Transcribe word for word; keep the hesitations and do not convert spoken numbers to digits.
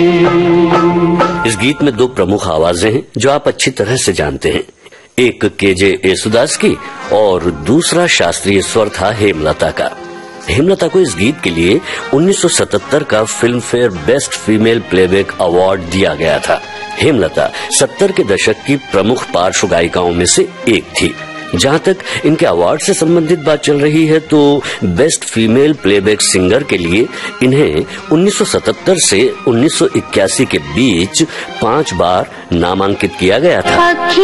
इस गीत में दो प्रमुख आवाजें हैं जो आप अच्छी तरह से जानते हैं। एक केजे येसुदास की और दूसरा शास्त्रीय स्वर था हेमलता का। हेमलता को इस गीत के लिए उन्नीस सौ सतहत्तर का film fair best female playback award दिया गया था। हेमलता सत्तर के दशक की प्रमुख पार्श्व गायिकाओं में से एक थी। जहां तक इनके अवार्ड से संबंधित बात चल रही है तो बेस्ट फीमेल प्लेबैक सिंगर के लिए इन्हें उन्नीस सौ सतहत्तर से उन्नीस सौ इक्यासी के बीच पांच बार नामांकित किया गया था।